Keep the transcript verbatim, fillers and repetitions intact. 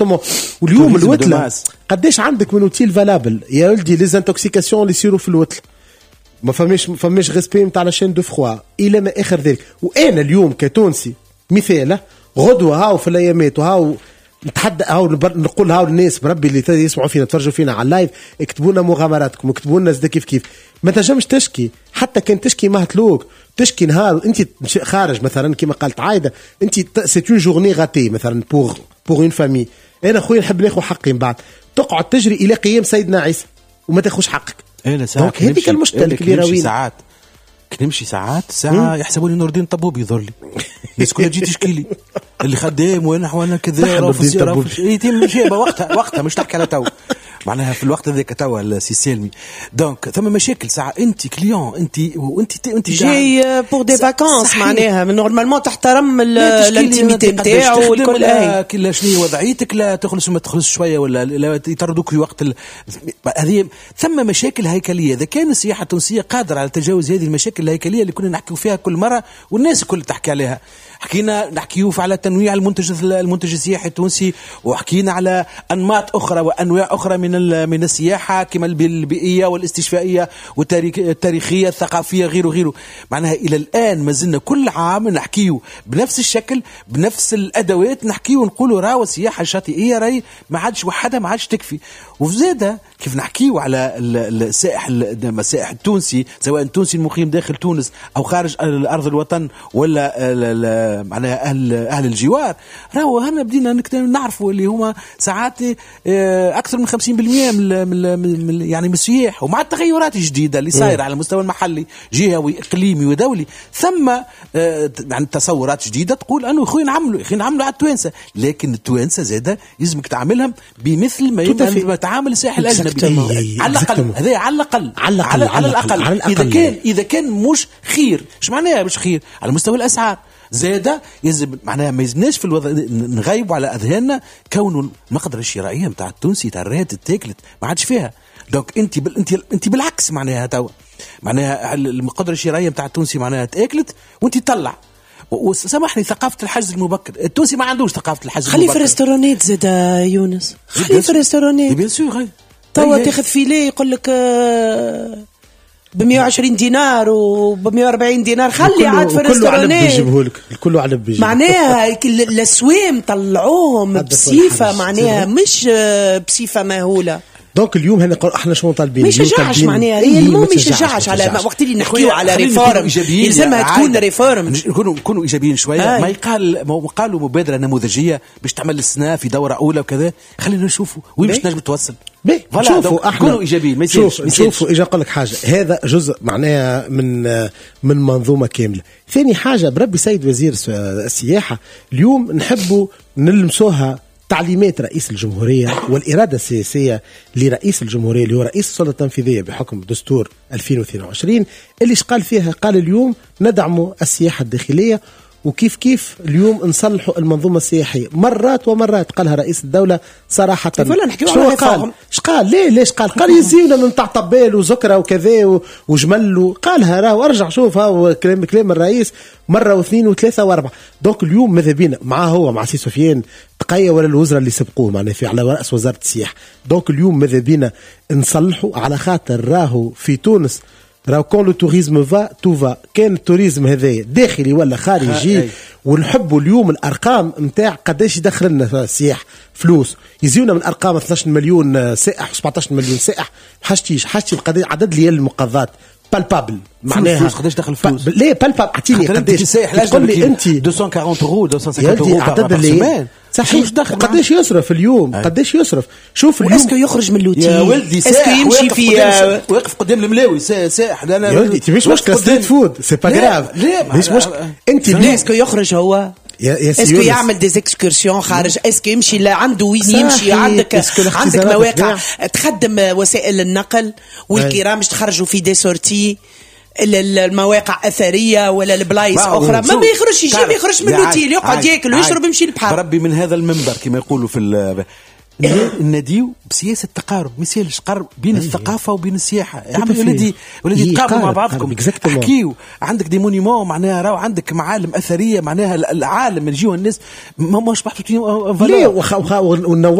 واليوم الوتله قداش عندك من اوتيل فالابل يا ولدي لي انتوكسيكاسيون اللي يصيروا في الوتله ما فماش ما فماش ريسبي نتاع لا شين دو فخوا الى ما اخر ذلك. وانا اليوم كتونسي مثال غدوه هاو في الايامات وهاو نتحدى هاو نقول هاو الناس بربي اللي يسمعوا فينا تفرجوا فينا على اللايف اكتبوا لنا مغامراتكم اكتبوا لنا زاد كيف كيف ما تنجمش تشكي حتى كان تشكي مهتلوك تشكي نهار انت خارج مثلا كما قالت عايده انت سي اون جورني غاتي مثلا بور بور اون فامي انا خويا نحب ناخذ حقي من بعد تقعد تجري الى قيام سيدنا عيسى وما تاخذش حقك. انا ساعات هذيك المشكله الكبيره وين ساعات نمشي ساعات ساعه يحسبوني نور الدين طبوب يظهر لي الناس كلها تجي تشكي لي اللي خدام وانا وانا كذا راه في يتم شيء وقتها وقتها مش تحكي على تو معناها في الوقت هذاك توا السي سلمي دونك ثم مشاكل ساعه انت كليون انت وانت انت جاي بور دي فاكانس معناها نورمالمون تحترم الانتيميتي نتاعو والكل لا كل شنو وضعيتك لا تخلص وما تخلص شويه ولا لا يطردوك في وقت ال... هذه ثم مشاكل هيكليه. اذا كان السياحه التونسيه قادره على تجاوز هذه المشاكل الهيكليه اللي كنا نحكيو فيها كل مره والناس الكل تحكي عليها حكينا نحكيو على تنويع المنتج المنتج السياحي التونسي وحكينا على انماط اخرى وانواع اخرى من من السياحه كما البيئيه والاستشفائيه والتاريخيه الثقافيه غيره غيره. معناها الى الان ما زلنا كل عام نحكيو بنفس الشكل بنفس الادوات نحكيو ونقولوا راهو السياحه الشاطئيه راهي ما عادش وحدها ما عادش تكفي. وزاده كيف نحكيو على السائح السائح التونسي سواء التونسي المقيم داخل تونس او خارج ارض الوطن ولا معناها اهل اهل الجوار راهو هنا بدينا نعرفوا اللي هما ساعات اكثر من خمسين بالمئة من, من يعني من السياح ومع التغيرات الجديده اللي صايره على المستوى المحلي جهوي اقليمي ودولي ثم يعني تصورات جديده تقول انه اخوي نعملوا اخي نعملوا على التوانسه لكن التوانسه زاده يلزمك تعملهم بمثل ما تعامل السائح الاجنبي على الاقل هذا على الاقل على, على, على الاقل اذا كان اذا كان مش خير ايش معناها مش خير على مستوى الاسعار زاده يجب معناها ما يزناش في الوضع نغيبوا على اذهاننا كونه المقدره الشرائيه نتاع التونسي تاع الرات اتاكلت ما عادش فيها. دونك انت بال انت انت بالعكس معناها توا معناها المقدره الشرائيه نتاع التونسي معناها اتاكلت وانت تطلع وسامحني ثقافه الحجز المبكر التونسي ما عندوش ثقافه الحجز خلي المبكر. خلي في الريستورانات زاد يونس خلي في الريستورانات بيان سور توا تاخذ فيليه يقول لك بمية وعشرين دينار وبمية وأربعين دينار خلي عاد في الريستورانات الكل على بيجيبهولك معناها الاسوام طلعوهم بصفه معناها مش بصفه مهوله. دونك اليوم هنا احنا شو طالبين؟ ما يشجعش معناها هي المهم ما يشجعش على وقت اللي نحكيو على ريفورم يلزمها تكون ريفورم نكونوا نكونوا ايجابيين شويه ما يقال ما قالوا مبادره نموذجيه باش تعمل السنه في دوره اولى وكذا خلينا نشوفوا وين باش نجم توصل شوفوا احنا كونوا ايجابيين ما يصيرش شوفوا اجي اقول لك حاجه هذا جزء معناها من من منظومه كامله. ثاني حاجه بربي سيد وزير السياحه اليوم نحبوا نلمسوها تعليمات رئيس الجمهورية والإرادة السياسية لرئيس الجمهورية اللي هو رئيس السلطة التنفيذية بحكم دستور ألفين واثنين وعشرين اللي قال فيها قال اليوم ندعم السياحة الداخلية وكيف كيف اليوم نصلحوا المنظومة السياحية مرات ومرات قالها رئيس الدولة صراحة. شو قال؟ ايش قال؟ ليه ليش قال؟ قال يزيونا من تاع طبال وزكرة وكذا وجمل قالها راه وارجع شوف ها كلام كلام الرئيس مرة واثنين وثلاثة واربعة. دونك اليوم ماذا بينا معاه هو مع سي سفيان تقية ولا الوزراء اللي سبقوه معنا في على رأس وزارة السياحة. دونك اليوم ماذا بينا نصلحوا على خاطر راهو في تونس راهو كون لو توريزم فا تو فا كان التوريزم هذايا داخلي ولا خارجي ونحبوا اليوم الارقام نتاع قداش يدخل لنا السياح فلوس يزيونا من ارقام اثنا عشر مليون سائح سبعة عشر مليون سائح حاجتيش حاجتي قداش عدد ليال المقاضات بالبابل معناها قداش دخل فلوس ليه بالبابل اعطيني قداش تقول لي انت مئتين وأربعين يورو مئتين وخمسين يورو عدد اللي صحيح قداش يصرف اليوم قداش يصرف شوف اليوم اسكو يخرج من اللوتي يا ولدي اسكو يمشي في واقف قدام الملاوي سائح انا يا ولدي مش مشكله ستريت فود سي با غراف مش مشكله انت اسكو يخرج هو اسكو يعمل دي اكسكورسيون خارج اسكو يمشي لا عنده وين يمشي عندك عندك مواقع تخدم وسائل النقل والكرام مش تخرجوا في دي سورتي المواقع اثريه ولا البلايص اخرى ما ما يخرجش يجي ما يخرج من الاوتيل يقعد ياكل ويشرب يمشي للبحر بربي من هذا المنبر كما يقولوا في الناديو بسياسه تقارب، ما يسالش قرب بين الثقافه وبين السياحه. يا عمي ولدي ولدي تقاربوا مع بعضكم، احكيوا. عندك دي مونيمون معناها راهو عندك معالم اثريه معناها العالم يجيو الناس ما مش محطوطين. ليه